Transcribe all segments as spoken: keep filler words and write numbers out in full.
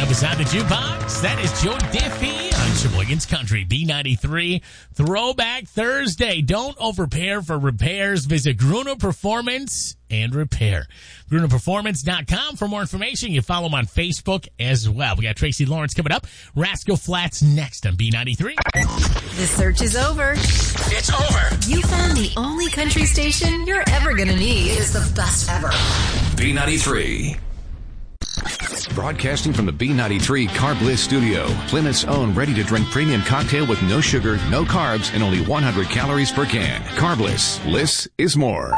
up beside the jukebox. That is Joe Diffie on Sheboygan's Country B ninety-three. Throwback Thursday. Don't overpay for repairs. Visit Gruner Performance and Repair. Gruner Performance dot com for more information. You follow them on Facebook as well. We got Tracy Lawrence coming up. Rascal Flatts next on B ninety-three. The search is over. It's over. You found the only country station you're ever going to need. It is the best ever. B ninety-three. Broadcasting from the B ninety-three Carb Bliss studio, Plymouth's own ready-to-drink premium cocktail with no sugar, no carbs, and only one hundred calories per can. Carb Bliss. Bliss is more.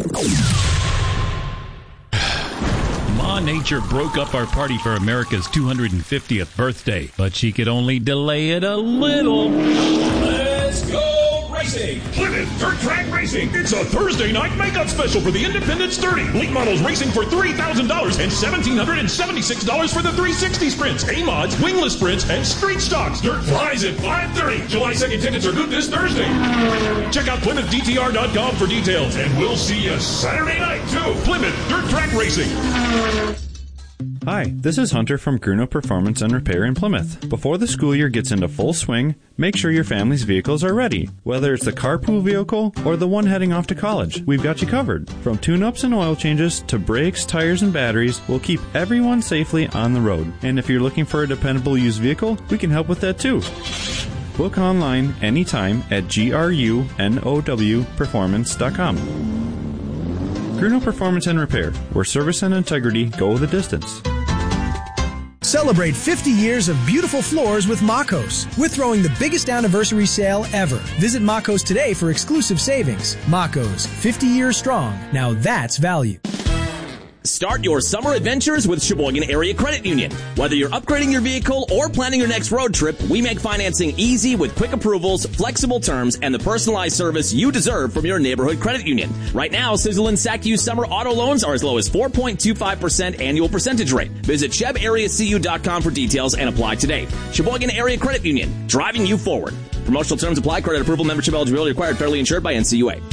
Ma Nature broke up our party for America's two hundred fiftieth birthday, but she could only delay it a little. Let's go racing! Plymouth Dirt Track Racing! It's a Thursday night makeup special for the Independence thirty. Late models racing for three thousand dollars and one thousand seven hundred seventy-six dollars for the three sixty sprints, A-mods, wingless sprints, and street stocks. Dirt flies at five thirty. July second tickets are good this Thursday. Check out Plymouth D T R dot com for details, and we'll see you Saturday night, too. Plymouth Dirt Track Racing. Hi, this is Hunter from Gruno Performance and Repair in Plymouth. Before the school year gets into full swing, make sure your family's vehicles are ready. Whether it's the carpool vehicle or the one heading off to college, we've got you covered. From tune-ups and oil changes to brakes, tires, and batteries, we'll keep everyone safely on the road. And if you're looking for a dependable used vehicle, we can help with that too. Book online anytime at grunow performance dot com. Gruno Performance and Repair, where service and integrity go the distance. Celebrate fifty years of beautiful floors with Makos. We're throwing the biggest anniversary sale ever. Visit Makos today for exclusive savings. Makos, fifty years strong. Now that's value. Start your summer adventures with Sheboygan Area Credit Union. Whether you're upgrading your vehicle or planning your next road trip, we make financing easy with quick approvals, flexible terms, and the personalized service you deserve from your neighborhood credit union. Right now, Sizzle and S A C U summer auto loans are as low as four point two five percent annual percentage rate. Visit Sheb Area C U dot com for details and apply today. Sheboygan Area Credit Union, driving you forward. Promotional terms apply. Credit approval, membership eligibility required. Fairly insured by N C U A.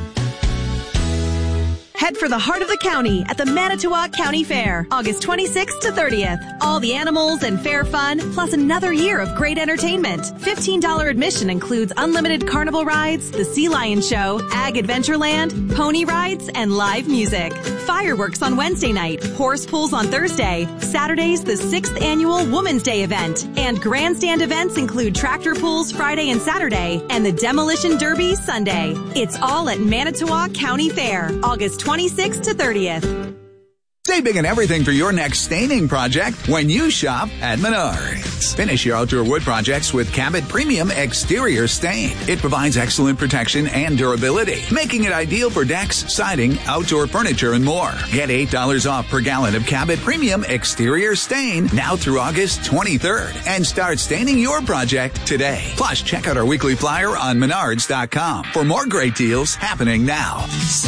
Head for the heart of the county at the Manitowoc County Fair, August twenty-sixth to thirtieth. All the animals and fair fun, plus another year of great entertainment. fifteen dollars admission includes unlimited carnival rides, the Sea Lion Show, Ag Adventureland, pony rides, and live music. Fireworks on Wednesday night, horse pulls on Thursday. Saturday's the sixth annual Women's Day event. And grandstand events include tractor pulls Friday and Saturday, and the Demolition Derby Sunday. It's all at Manitowoc County Fair, August twenty-sixth to thirtieth. Save big on everything for your next staining project when you shop at Menards. Finish your outdoor wood projects with Cabot Premium Exterior Stain. It provides excellent protection and durability, making it ideal for decks, siding, outdoor furniture, and more. Get eight dollars off per gallon of Cabot Premium Exterior Stain now through August twenty-third and start staining your project today. Plus, check out our weekly flyer on Menards dot com for more great deals happening now.